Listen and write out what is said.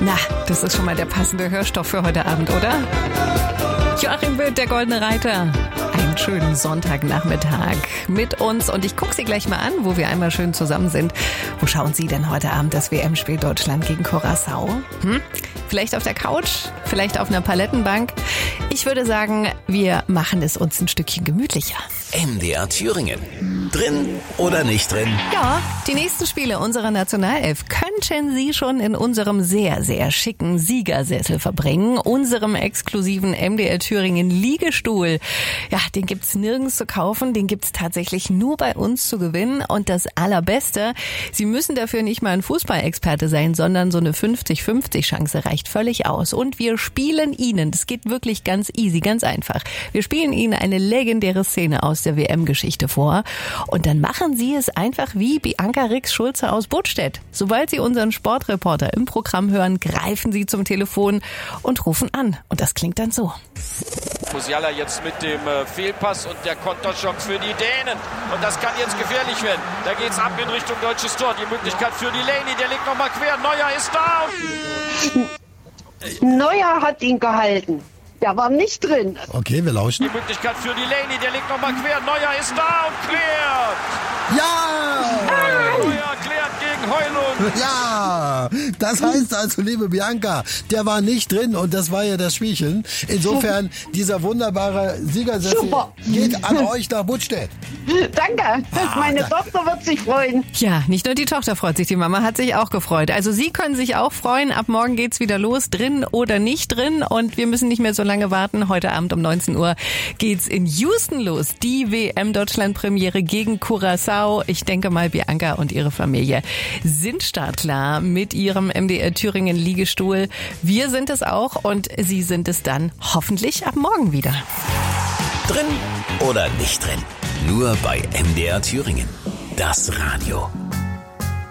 Na, das ist schon mal der passende Hörstoff für heute Abend, oder? Joachim Wild, der Goldene Reiter. Einen schönen Sonntagnachmittag mit uns. Und ich gucke Sie gleich mal an, wo wir einmal schön zusammen sind. Wo schauen Sie denn heute Abend das WM-Spiel Deutschland gegen Curaçao? Vielleicht auf der Couch? Vielleicht auf einer Palettenbank? Ich würde sagen, wir machen es uns ein Stückchen gemütlicher. MDR Thüringen. Drin oder nicht drin? Ja, die nächsten Spiele unserer Nationalelf könnten Sie schon in unserem sehr, sehr schicken Siegersessel verbringen. Unserem exklusiven MDR Thüringen Liegestuhl. Ja, den gibt's nirgends zu kaufen. Den gibt's tatsächlich nur bei uns zu gewinnen. Und das Allerbeste, Sie müssen dafür nicht mal ein Fußballexperte sein, sondern so eine 50-50 Chance reicht völlig aus. Und wir spielen Ihnen, das geht wirklich ganz easy, ganz einfach. Wir spielen Ihnen eine legendäre Szene aus der WM-Geschichte vor. Und dann machen Sie es einfach wie Bianca Rix-Schulze aus Budstedt. Sobald Sie unseren Sportreporter im Programm hören, greifen Sie zum Telefon und rufen an. Und das klingt dann so. Musiala jetzt mit dem Fehlpass und der Konterchance für die Dänen. Und das kann jetzt gefährlich werden. Da geht's ab in Richtung deutsches Tor. Die Möglichkeit für Delaney, der legt nochmal quer. Neuer ist da. Neuer hat ihn gehalten. Der war nicht drin. Okay, wir lauschen. Die Möglichkeit für Delaney, der legt nochmal quer. Neuer ist da und klärt. Ja! Neuer klärt gegen Heulund. Ja! Das heißt also, liebe Bianca, der war nicht drin und das war ja das Spielchen. Insofern, dieser wunderbare Siegersessel Super. geht an euch nach Budstedt. Danke. Meine Tochter wird sich freuen. Ja, nicht nur die Tochter freut sich, die Mama hat sich auch gefreut. Also Sie können sich auch freuen. Ab morgen geht's wieder los, drin oder nicht drin. Und wir müssen nicht mehr so lange warten. Heute Abend um 19 Uhr geht's in Houston los. Die WM-Deutschland-Premiere gegen Curaçao. Ich denke mal, Bianca und ihre Familie sind startklar mit ihrem MDR Thüringen Liegestuhl. Wir sind es auch und Sie sind es dann hoffentlich ab morgen wieder. Drin oder nicht drin? Nur bei MDR Thüringen. Das Radio.